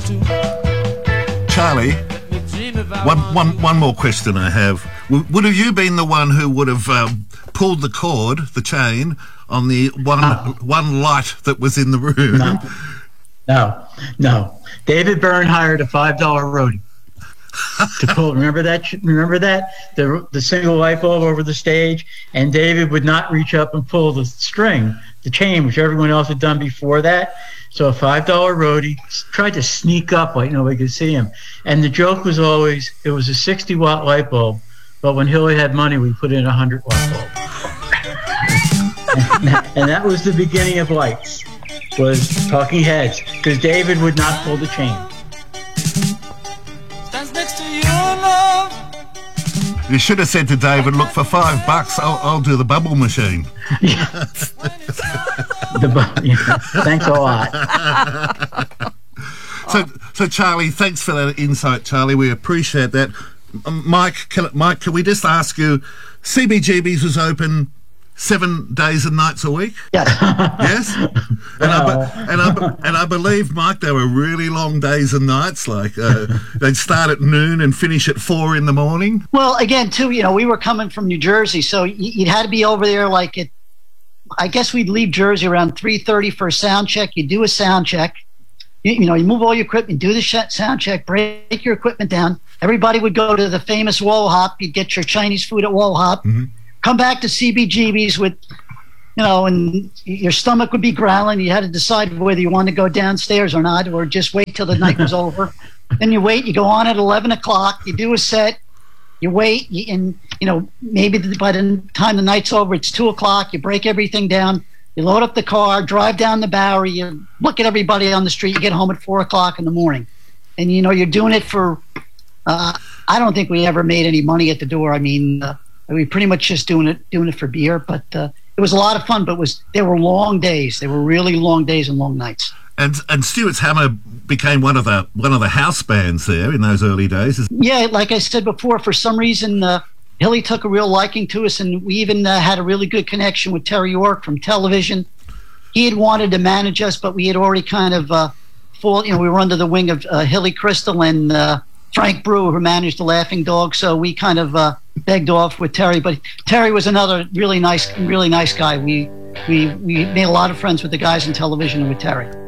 Charlie, one more question I have. Would have you been the one who would have pulled the cord, the chain, on the one light that was in the room? No. David Byrne hired a $5 roadie to pull. Remember that? The single light bulb over the stage, and David would not reach up and pull the string, the chain, which everyone else had done before that. So a $5 roadie tried to sneak up like nobody could see him. And the joke was always, it was a 60-watt light bulb, but when Hilly had money, we put in a 100-watt bulb. and that was the beginning of lights, was Talking Heads, because David would not pull the chain. You should have said to David, look, for $5, I'll do the bubble machine. Thanks a lot. So Charlie, thanks for that insight, Charlie. We appreciate that. Mike, can we just ask you, CBGB's was open 7 days and nights a week? Yes. And I believe, Mike, they were really long days and nights. Like they'd start at noon and finish at 4 in the morning. Well, again, too, we were coming from New Jersey, so you had to be over there like at. I guess we'd leave Jersey around 3:30 for a sound check. You do a sound check. You move all your equipment, do the sound check, break your equipment down. Everybody would go to the famous Wall Hop. You'd get your Chinese food at Wall Hop. Mm-hmm. Come back to CBGB's with, and your stomach would be growling. You had to decide whether you wanted to go downstairs or not, or just wait till the night was over. Then you wait. You go on at 11 o'clock. You do a set. You wait, and maybe by the time the night's over, it's 2 o'clock. You break everything down. You load up the car, drive down the Bowery. You look at everybody on the street. You get home at 4 o'clock in the morning, and you're doing it for. I don't think we ever made any money at the door. I mean, we pretty much just doing it for beer. But it was a lot of fun. But there were long days. They were really long days and long nights. And Stuart's Hammer became one of the house bands there in those early days. Yeah, like I said before, for some reason, Hilly took a real liking to us, and we even had a really good connection with Terry York from television. He had wanted to manage us, but we had already kind of we were under the wing of Hilly Crystal and Frank Brewer, who managed the Laughing Dog. So we kind of begged off with Terry, but Terry was another really nice guy. We made a lot of friends with the guys in television and with Terry.